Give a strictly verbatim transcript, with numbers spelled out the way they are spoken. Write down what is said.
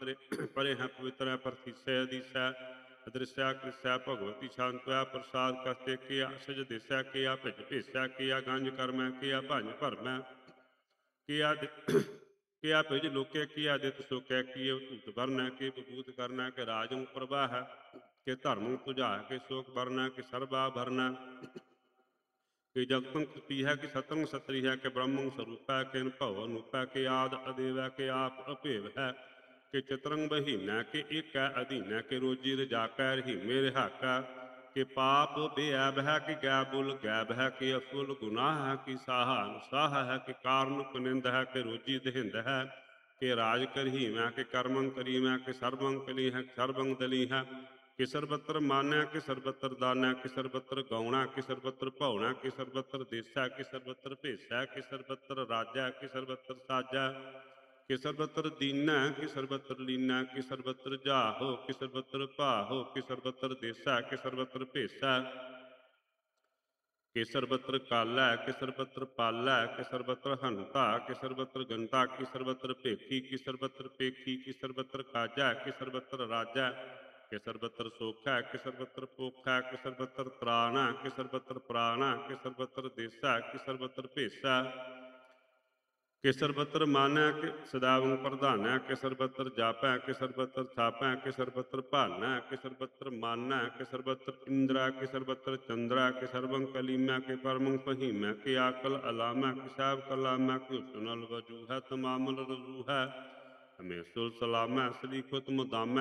ਪਰੇ ਪਰੇ ਹੈ ਪਵਿੱਤਰ ਹੈ ਪ੍ਰਤੀਸੈ ਅਦੀਸੈ ਅਦ੍ਰਿਸ਼ੈ ਕ੍ਰਿਸੈ ਭਗਵਤੀ ਸ਼ਾਂਤੈ ਪ੍ਰਸਾਦ ਕਸਤੇ ਕੀਆ ਸਜ ਦੇਸੈ ਕੀਆ ਭਿਜ ਭੇਸੈ ਕੀਆ ਗੰਜ ਕਰਮੈ ਕੀਆ ਭੰਜ ਭਰਮੈ ਕੀਆ ਕੀਆ ਭਿਜ ਲੋਕੇ ਕੀਆ ਦਿਤ ਸੋਕੈ ਕੀਏ ਧੂਤ ਵਰਨੈ ਕੀ ਬਬੂਤ ਕਰਨੈ ਕਿ ਰਾਜੰ ਪ੍ਰਭਾ ਹੈ ਕਿ ਧਰਮ ਤੁਝਾ ਕੇ ਸ਼ੋਕ ਵਰਨੈ ਕਿ ਸਰਬਾ ਭਰਨੈ ਕਿ ਜਗਤੰ ਕ੍ਰਿਤੀ ਹੈ ਕਿ ਸਤੰ ਸਤਰੀ ਹੈ ਕਿ ਬ੍ਰਹਮੰ ਸਰੂਪੈ ਕਿ ਭਵ ਅਨੂਪੈ ਕਿ ਆਦ ਅਦੇਵੈ ਕਿ ਆਪ ਅਭੇਵ ਹੈ ਕਿ ਚਤਰੰਗ ਬਹੀਨੈ ਕਿ ਏਕੈ ਅਧੀਨੈ ਕਿ ਰੋਜੀ ਰਜਾਕੈ ਰਹੀਮੇ ਰਿਹਾਕੈ ਕਿ ਪਾਪ ਬੇਅਬ ਹੈ ਕਿ ਗੈਬੁਲ ਗੈਬ ਹੈ ਕਿ ਅਸੁਲ ਗੁਨਾਹ ਹੈ ਕਿ ਸਾਹਾ ਅਨੁਸਾਹ ਹੈ ਕਿ ਕਾਰਨ ਕੁਨਿੰਦ ਹੈ ਕਿ ਰੋਜੀ ਦਹਿੰਦ ਹੈ ਕਿ ਰਾਜ ਕਰਹੀਮੈ ਕਿ ਕਰਮੰ ਕਰੀਮੈ ਕਿ ਸਰਬੰ ਕਲੀ ਹੈ ਸਰਬੰ ਦਲੀ ਹੈ ਕਿ ਸਰਬੱਤਰ ਮਾਨੈ ਕਿ ਸਰਬੱਤਰ ਦਾਨੈ ਕਿ ਸਰਬੱਤਰ ਗਾਉਣਾ ਕਿ ਸਰਬੱਤਰ ਭਾਉਣਾ ਕਿ ਸਰਬੱਤਰ ਦੇਸੈ ਕਿ ਸਰਬੱਤਰ ਭੇਸੈ ਕਿ ਸਰਬੱਤਰ ਰਾਜੈ ਕਿ ਸਰਬੱਤਰ ਸਾਜੈ ਕਿ ਸਰਬੱਤਰ ਦੀਨੈ ਕਿ ਸਰਬੱਤਰ ਲੀਨੈ ਕਿ ਸਰਬੱਤਰ ਜਾਹੋ ਕਿ ਸਰਬੱਤਰ ਭਾਹੋ ਕਿ ਸਰਬੱਤਰ ਦੇਸੈ ਕਿ ਸਰਬੱਤਰ ਭੇਸੈ ਕਿ ਸਰਬੱਤਰ ਕਾਲੈ ਕਿ ਸਰਬੱਤਰ ਪਾਲੈ ਕਿ ਸਰਬੱਤਰ ਹੰਤਾ ਕਿ ਸਰਬੱਤਰ ਗੰਤਾ ਕਿ ਸਰਬੱਤਰ ਭੇਖੀ ਕਿ ਸਰਬੱਤਰ ਪੇਖੀ ਕਿ ਸਰਬੱਤਰ ਕਾਜੈ ਕਿ ਸਰਬੱਤਰ ਰਾਜੈ ਕਿ ਸਰਬੱਤਰ ਸੋਖੈ ਕਿ ਸਰਬੱਤਰ ਪੋਖੈ ਕਿ ਸਰਬੱਤਰ ਤਰਾਣੈ ਕਿ ਸਰਬੱਤਰ ਪ੍ਰਾਣੈ ਕਿ ਸਰਬੱਤਰ ਦੇਸੈ ਕਿ ਸਰਬੱਤਰ ਭੇਸੈ ਕਿ ਸਰਬੱਤਰ ਮਾਨੈ ਕਿ ਸਦਾਵੰ ਪ੍ਰਧਾਨੈ ਕਿ ਸਰਬੱਤਰ ਜਾਪੈ ਕਿ ਸਰਬੱਤਰ ਥਾਪੈ ਕਿ ਸਰਬੱਤਰ ਭਾਨੈ ਕਿ ਸਰਬੱਤਰ ਮਾਨੈ ਕਿ ਸਰਬੱਤਰ ਇੰਦਰੈ ਕਿ ਸਰਬੱਤਰ ਚੰਦਰੈ ਕਿ ਸਰਬੰ ਕਲੀਮੈ ਕਿ ਪਰਮੰ ਫਹੀਮੈ ਕਿ ਆਕਲ ਅਲਾਮੈ ਕਿ ਸੈਬ ਕਲਾਮੈ ਕਿ ਹੁਸਨਲ ਵਜੂ ਹੈ ਤਮਾਮਲ ਰਜੂ ਹੈ ਹਮੇ ਸੁਲ ਸਲਾਮੈ ਸਲੀਖੁਤ ਮੁਦਾਮੈ